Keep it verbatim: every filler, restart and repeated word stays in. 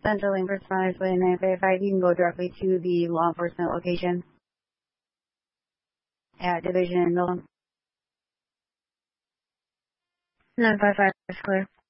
Central link response when I verify you can go directly to the law enforcement location at Division in Milton. nine five five is clear.